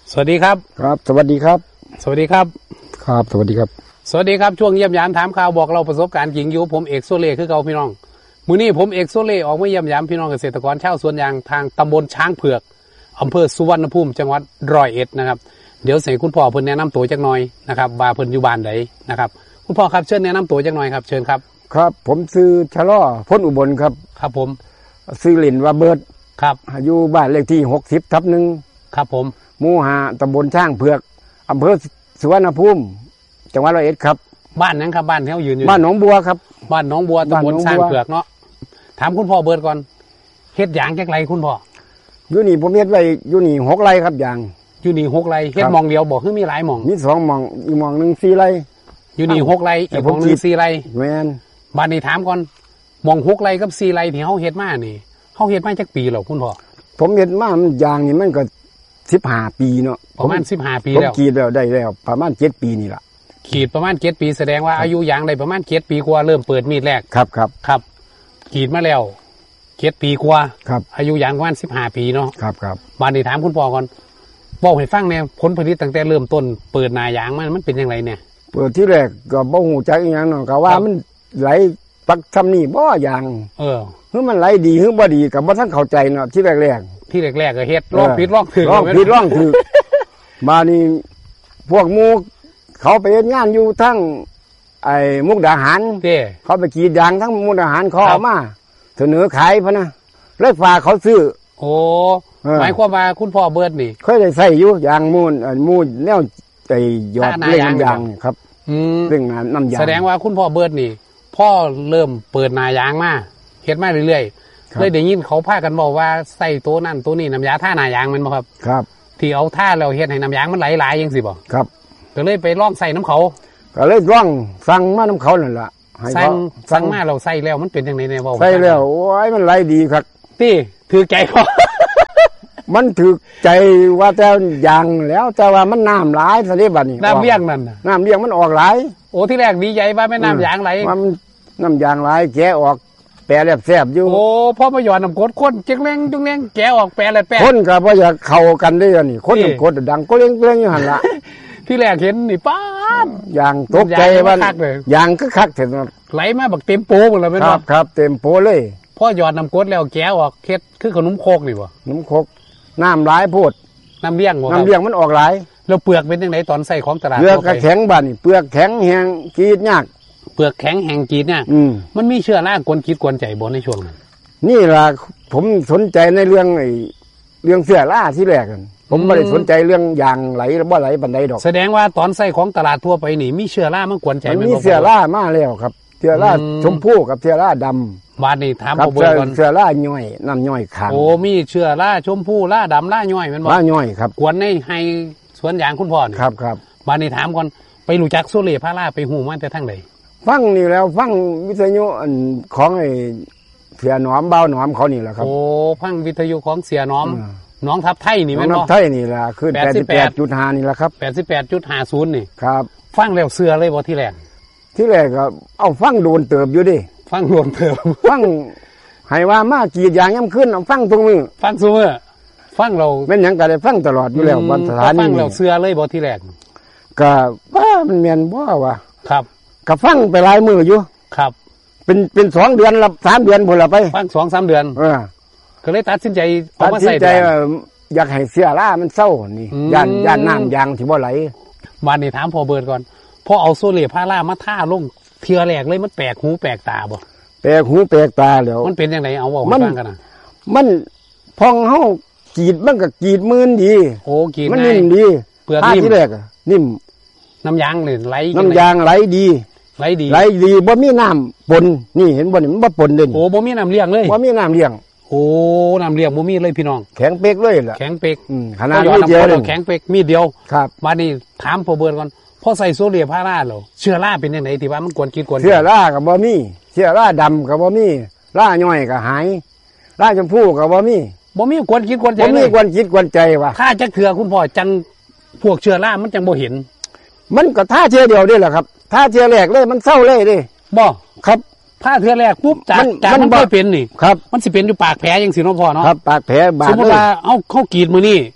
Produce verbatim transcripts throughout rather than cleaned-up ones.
สวัสดีครับครับสวัสดีครับสวัสดีครับครับสวัสดีครับสวัสดีครับช่วงเยี่ยมยามถามข่าวบอกเราประสบการณ์จริงอยู่ผมเอกโซเล่คือเก่าพี่น้องมื้อนี้ผมเอกโซเล่ออกมาเยี่ยมยามพี่น้องเกษตรกรชาวสวนยางทางตำบลช้างเผือกอำเภอสุวรรณภูมิจังหวัดร้อยเอ็ดนะครับเดี๋ยวเสียคุณพ่อเพิ่นแนะนำตัวจักหน่อยนะครับว่าเพิ่นอยู่บ้านใดนะครับคุณพ่อครับเชิญแนะนำตัวจักหน่อยครับเชิญครับครับผมซื้อชะล้อพ้นอุบลครับครับผมซื้อหลินว่าเบิร์ดครับอยู่บ้านเลขที่หกสิบทับหนึ่งครับผมหมู่ห้าตำบลช้างเผือกอำเภอสุวรรณภูมิจังหวัดร้อยเอ็ดครับบ้านนั้นครับบ้านที่เขายืนอยู่บ้านหนองบัวครับบ้านหนองบัวตำบลช้างเผือกเนาะถามคุณพ่อเบิร์ดก่อนเฮ็ดยางจักไรคุณพ่ออยู่นี่ผมเฮ็ดไว้อยู่นี่หกไร่ครับยางอยู่นี่หกไร่เฮ็ดมองเดียวบอกคือมีหลายมองมีสองมองอีกมองหนึ่งสี่ไร่อยู่นี่หกไร่อีกมองหนึ่งสี่ไร่แม่นบ้านนี้ถามก่อนมองหกไร่กับสี่ไร่ที่เขาเฮ็ดมานี่เขาเฮ็ดมาจักปีหรอคุณพ่อผมเฮ็ดมามันยางนี่มันก็สิบห้าปีเนาะประมาณสิบห้าปีแล้วผมกรีดแล้วได้แล้วประมาณเจ็ดปีนี่ล่ะกรีดประมาณเจ็ดปีแสดงว่าอายุยางได้ประมาณเจ็ดปีกว่าเริ่มเปิดมีดแรกครับครับครับกรีดมาแล้วเจ็ดปีกว่าครับอายุยางประมาณสิบห้าปีเนาะครับครับบ้านนี้ถามคุณพ่อก่อนบอกให้ฟังเนี่ยผลผลิตตั้งแต่เริ่มต้นเปิดหน้ายางมันมันเป็นยังไงเนี่ยเปิดที่แรกก็บ่ฮู้จักอีหยังเนาะก็ว่ามันไหลปักทำนี่บ่ยางเออคือมันไหลดีคือบ่ดีก็บ่ทันเข้าใจเนาะที่แรกๆที่แรกๆก็เฮ็ดลองผิดลองถูกลองผิดลองถูกมานี่พวกหมู่เขาไปเฮ็ดงานอยู่ทั้งไอ้มุกดาหารเด้เขาไปกรีดยางทั้งมุกดาหารเขาเอามาเสนอขายพะนะเลยฝากเขาซื้อโอ้หมายความว่าคุณพ่อเบิร์ดนี่เคยได้ใส่อยู่ยางมูลมูลแนวไอ้ยอดเล่งน้ำยางครับอืมเล่งน้ำยางแสดงว่าคุณพ่อเบิร์ดนี่พ่อเริ่มเปิดหน้ายางมาเฮ็ดมาเรื่อยๆเลยได้ยินเขาพากันบอกว่าใส่ตัวนั่นตัวนี้น้ำยาท่าหน้ายางมันบ่ครับครับที่เอาท่าแล้วเฮ็ดให้น้ำยางมันไหลๆจังซี่บ่ครับก็เลยไปลองใส่น้ำเขาก็เลยลองสั่งมาน้ำเขานั่นล่ะสั่งสั่งมาเราใส่แล้วมันเป็นจังได๋แน่บ่ใส่แล้วโอ้ยมันไหลดีครับติถือใจพ่อมันถือใจว่าแต่ยางแล้วแต่ว่ามันน้ำหลายซะเด้บัดนี้น้ำเลี้ยงนั่นน่ะน้ำเลี้ยงมันออกหลายโอ้ที่แรกดีใจว่าแม่น้ำยางไหลมันน้ำยางหลายแกะออกแปรแลบแซ่บอยู่โอ้พ่อมาหยอดน้ำกรดคนจังแรงจังแรงแกะออกแปรแลบแปรคนก็บ่อยากเข้ากันได้อันนี้คนน้ำกรดดังก็เลี้ยงๆอยู่หั่นล่ะที่แรกเห็นนี่ป๊าดยางตกใจว่ายางคึกคักเถิดไหลมาบักเต็มโปหมดเลยแม่นบ่ครับครับเต็มโปเลยพ่อหยอดน้ำกรดแล้วแกะออกเฮ็ดคือขนมโคกนี่บ่ขนมโคกน้ำหลายโพดน้ำเลี้ยงบ่น้ำเลี้ยงมันออกหลายแล้วเปลือกเป็นจังไดตอนใส่ของตลาดเปลือกก็แข็งบัดนี่เปลือกแข็งแห้งกรีดยากเปลือกแข็งแห้งกรีดเนี่ยมันมีเชื้อรากวนคิดกวนใจบ่ในช่วงนั้นนี่ล่ะผมสนใจในเรื่องไอ้เรื่องเสื้อราที่แรกกันผมไม่ได้สนใจเรื่องยางไหลหรือบ่ไหลบันไดดอกแสดงว่าตอนใส่ของตลาดทั่วไปนี่มีเชื้อรามันกวนใจมันมีเสื้อรามาแล้วครับเสื้อราชมพูกับเสื้อราดำบาดนี้ถามพ่อเบิร์ดก่อนเสื้อราย่อยน้ำย่อยขางโอ้มีเชื้อราชมพูราดำราย่อยแม่นบ่ราย่อยครับกวนในให้สวนยางคุณพ่อนี่ครับครับบาดนี้ถามก่อนไปรู้จักโซเล่พาราไปฮู้มาแต่ทางใดฟังนี่แล้วฟังวิทยุอันของไอ้เสียหนอมเบาหนอมเขานี่แหละครับโอ้ฟังวิทยุของเสียหนอมน้องทับไทยนี่แม่นบ่น้องทับไทยนี่ล่ะคือ แปดสิบแปดจุดห้า นี่แหละครับแปดสิบแปดจุดห้าศูนย์ นี่ครับฟังแล้วเชื่อเลยบ่ที่แรกที่แรกก็เอาฟังโดนเติบอยู่ดิฟังโดนเติบฟังให้ว่ามากรีดยางย่ำขึ้นเอาฟังตรงมือฟังซุมื้อฟังเราแม่นหยังก็ได้ฟังตลอดอยู่แล้ววันสถานีฟังแล้วเชื่อเลยบ่ที่แรกก็ว่ามันแม่นบ่วะครับก็ฟังไปหลายมื้ออยู่ครับเป็นเป็นสองเดือนละสามเดือนพุ่นละไปฟัง สองสาม เดือนเออก็เลยตัดสินใจเอามาใส่ตัดสินใจอยากให้เสียรามันเศร้านี่ย่านย่านน้ำยางที่บ่ไหลวันนี้ถามพ่อเบิร์ดก่อนพ่อเอาโซเล่พารามาท่าลงเทือแรกเลยมันแปลกหูแปลกตาบ่แปลกหูแปลกตาแล้วมันเป็นยังไงเอาบอกมาฟังกันนะมันพองเฮากรีดมันก็กรีดมืนดีโอ้กรีดมันนิ่มดีเปลือกนิ่มที่แรกนิ่มน้ำยางเลยไหลน้ำยางไหลดีไหลดีไหลดีบ่มีน้ำปนนี่เห็นบ่นี่มันบ่ปนเด่นโอ้บ่มีน้ำเลี้ยงเลยบ่มีน้ำเลี้ยงโอ้น้ำเลี้ยงบ่มีเลยพี่น้องแข็งเป๊กเลยล่ะแข็งเป๊กขนาดนี้เดียวแข็งเป๊กมีเดียวครับมานี่ถามพ่อเบิร์ดก่อนพ่อใส่โซเล่พาราเหรอเชื้อราเป็นยังไงที่ว่ามันกวนกินกวนเชื้อราก็บ่มีเชื้อราดำก็บ่มีราย่อยก็หายราชมพูก็บ่มีบ่มีกวนกินกวนใจบ่มีกวนคิดกวนใจว่ะถ้าจักเถื่อคุณพ่อจังพวกเชื้อรามันจังบ่เห็นมันก็ท่าเชื้อเดียวนี่แหละครับท่าเชื้อแรกเลยมันเศร้าเลยดิบ่ครับถ้าเทือแรกปุ๊บจากจากมันไม่เป็นนี่ครับมันสิเป็นอยู่ปากแผลยังสิน้องพ่อเนาะครับปากแผลบาดสมมติว่าเอาเข้ากรีดมือนี่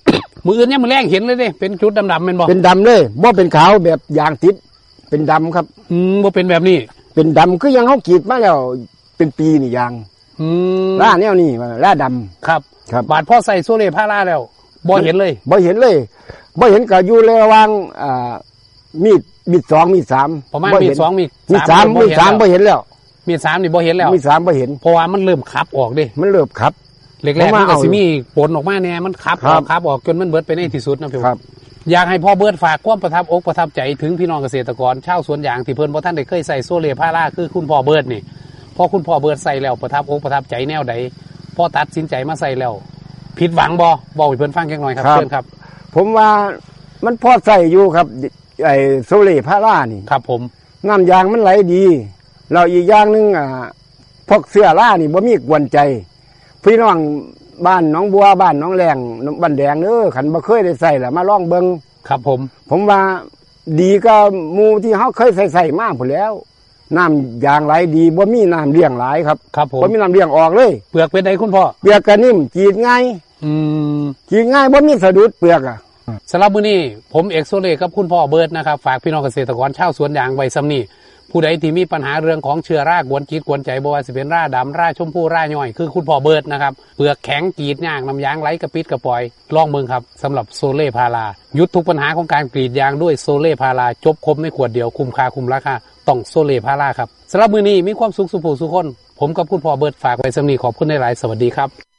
มืออื่นเนี่ยมือแรงเห็นเลยเด้เป็นจุดดำๆเป็นบ่เป็นดำเลยบ่เป็นขาวแบบยางติดเป็นดำครับอืมบ่เป็นแบบนี้เป็นดำคือยังเขากรีดมาแล้วเป็นปีนี่ยางอืมล่าแนวนี้ล่าดำครับครับบาดพ่อใส่โซเล่พาราแล้วบ่เห็นเลยบ่เห็นเลยบ่เห็นก็อยู่ระหว่างอ่ามีดมีดสองมีดสามประมาณมีดสองมีดมีดสามมีดสามบ่เห็นแล้วมีดสามนี่บ่เห็นแล้วมีดสามบ่เห็นเพราะว่ามันเริ่มขับออกดิมันเริ่มขับแรกๆมันก็สิมีผลออกมาแน่มันขับออกขับออกจนมันเบิดไปในที่สุดนะพี่ครับอยากให้พ่อเบิดฝากความประทับอกประทับใจถึงพี่น้องเกษตรกรชาวสวนยางที่เพิ่นบ่ทันได้เคยใส่โซเล่พาราคือคุณพ่อเบิดนี่พอคุณพ่อเบิดใส่แล้วประทับอกประทับใจแนวใดพอตัดสินใจมาใส่แล้วผิดหวังบ่บอกให้เพิ่นฟังจักหน่อยครับเชิญครับผมว่ามันพอใส่อยู่ครับไอ้โซเล่พารานี่ครับผมน้ำยางมันไหลดีแล้วอีกอย่างนึงอ่าพวกเสื้อรานี่บ่มีกวนใจพี่น้องบ้านน้องบัวบ้านน้องแรงบ้านแดงเด้อขันบ่เคยได้ใส่ล่ะมาลองเบิ่งครับผมผมว่าดีก็หมู่ที่เฮาเคยใส่ใส่มาพุ่นแล้วน้ำยางไหลดีบ่มีน้ำเลี้ยงหลายครับครับผมบ่มีน้ำเลี้ยงออกเลยเปลือกเป็นไดคุณพ่อเปลือกก็นิ่มจีดง่ายอืมจีดง่ายบ่มีสะดุดเปลือกอ่ะสำหรับมื้อนี้ผมเอกโซเล่กับคุณพ่อเบิร์ดนะครับฝากพี่น้องเกษตรกรชาวสวนยางไว้ซ้ำนี้ผู้ใดที่มีปัญหาเรื่องของเชื้อรากวนจิตกวนใจบ่ว่าสิเป็นราดำราชมพูราย่อยคือคุณพ่อเบิร์ดนะครับเปลือกแข็งกรีดยากน้ำยางไหลกระปิดกระปล่อยลองเบิ่งครับสำหรับโซเล่พารายุดทุกปัญหาของการกรีดยางด้วยโซเล่พาราจบครบในขวดเดียวคุ้มค่าคุ้มราคาต้องโซเล่พาราครับสำหรับมื้อนี้มีความสุขสุขสุขคนผมกับคุณพ่อเบิร์ดฝากไว้ซ้ำนี้ขอบคุณหลายๆสวัสดีครับ